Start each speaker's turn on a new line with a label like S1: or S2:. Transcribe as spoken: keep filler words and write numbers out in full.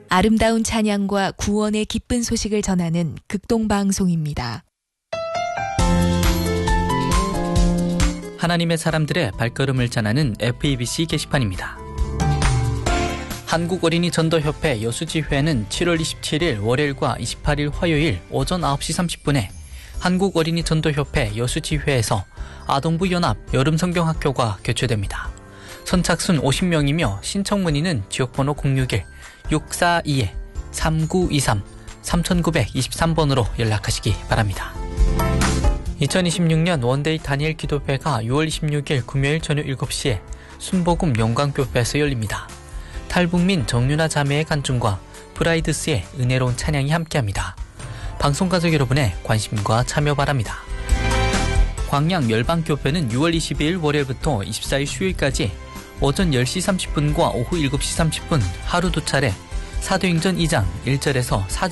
S1: 아름다운 찬양과 구원의 기쁜 소식을 전하는 극동방송입니다.
S2: 하나님의 사람들의 발걸음을 전하는 에프이비씨 게시판입니다. 한국어린이전도협회 여수지회는 칠월 이십칠일 월요일과 이십팔일 화요일 오전 아홉 시 삼십 분에 한국어린이전도협회 여수지회에서 아동부 연합 여름성경학교가 개최됩니다. 선착순 오십 명이며 신청 문의는 지역번호 공육일 육사이 삼구이삼 삼구이삼 번으로 연락하시기 바랍니다. 이천이십육년 원데이 다니엘 기도회가 유월 이십육일 금요일 저녁 일곱 시에 순복음 영광교회에서 열립니다. 탈북민 정윤아 자매의 간증과 브라이드스의 은혜로운 찬양이 함께합니다. 방송가족 여러분의 관심과 참여 바랍니다. 광양 열방교회는 유월 이십이일 월요일부터 이십사일 수요일까지 오전 열 시 삼십 분과 오후 일곱 시 삼십 분 하루 두 차례 사도행전 이 장 일 절에서 사